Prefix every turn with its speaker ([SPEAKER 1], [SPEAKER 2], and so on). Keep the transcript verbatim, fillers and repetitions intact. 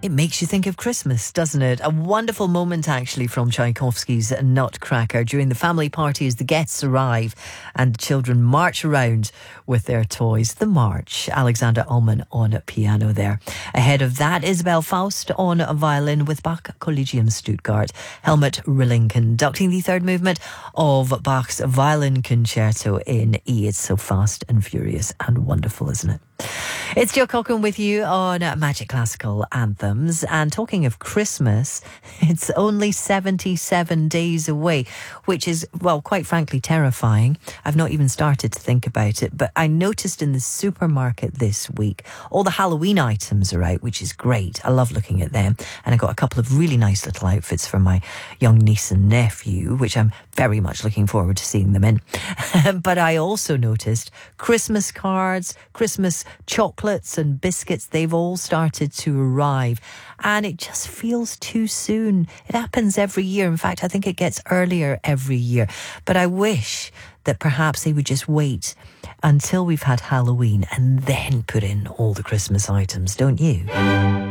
[SPEAKER 1] It makes you think of Christmas, doesn't it? A wonderful moment, actually, from Tchaikovsky's Nutcracker during the family party as the guests arrive and the children march around with their toys. The March. Alexander Ullmann on piano there. Ahead of that, Isabel Faust on a violin with Bach Collegium Stuttgart. Helmut Rilling conducting the third movement of Bach's Violin Concerto in E. It's so fast and furious and wonderful, isn't it? It's Jill Cochran with you on Magic Classical Anthems. And talking of Christmas, it's only seventy-seven days away, which is, well, quite frankly, terrifying. I've not even started to think about it, but I noticed in the supermarket this week, all the Halloween items are out, which is great. I love looking at them. And I got a couple of really nice little outfits for my young niece and nephew, which I'm very much looking forward to seeing them in. But I also noticed Christmas cards, Christmas chocolates and biscuits, they've all started to arrive, and it just feels too soon. It happens every year. In fact, I think it gets earlier every year, but I wish that perhaps they would just wait until we've had Halloween and then put in all the Christmas items, don't you?